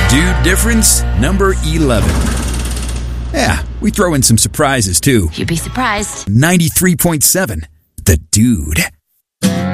Dude difference number 11. Yeah, we throw in some surprises too. You'd be surprised. 93.7, The Dude.